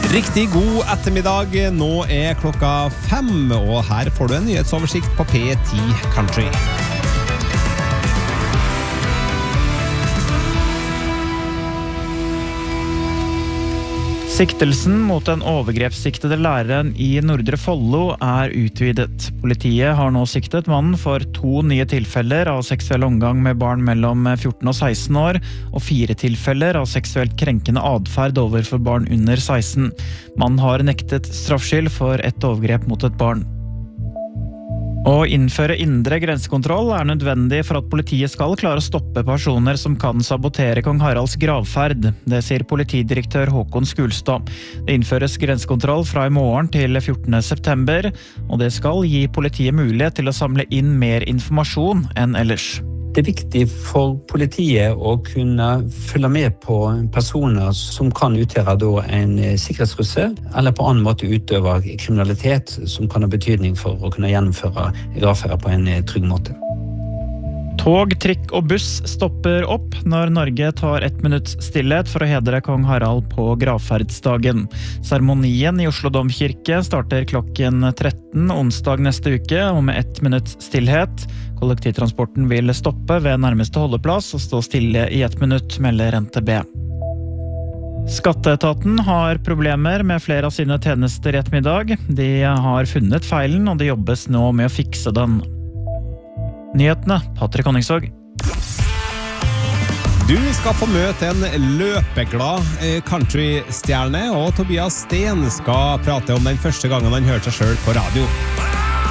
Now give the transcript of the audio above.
Riktig god ettermiddag, nå klokka 5, og her får du en nyhetsoversikt på P10 Country. Siktelsen mot den overgrepssiktede læreren i Nordre Follo utvidet. Politiet har nå siktet mannen for 2 nye tilfeller av seksuell omgang med barn mellom 14 og 16 år, og 4 tilfeller av seksuelt krenkende adferd overfor barn under 16. Mannen har nektet straffskyld for et overgrep mot et barn. Å innføre indre grensekontroll nødvendig for at politiet skal klare å stoppe personer som kan sabotere kong Haralds gravferd. Det sier politidirektør Håkon Skulstad. Det innføres grensekontroll fra i morgen til 14. september, og det skal gi politiet mulighet til å samle inn mer informasjon enn ellers. Det viktig for politiet å kunne følge med på personer som kan utgjøre en sikkerhetstrussel, eller på annen måte utøve kriminalitet som kan ha betydning for å kunne gjennomføre gravferder på en trygg måte. Tog, trikk og buss stopper opp når Norge tar 1 minutts stillhet for å hedre kong Harald på gravferdsdagen. Seremonien i Oslo Domkirke starter klokken 13 onsdag neste uke, og med 1 minutts stillhet. Kollektivtransporten vil stoppe ved nærmeste holdeplass og stå stille i 1 minutt, melder NTB. Skatteetaten har problemer med flere av sine tjenester i ettermiddag. De har funnet feilen, og det jobbes nå med å fikse den. Nyhetene, Patrick Honningsvåg. Du skal få møte en løpeglad countrystjerne, og Tobias Sten skal prate om den første gangen han hørte seg selv på radio.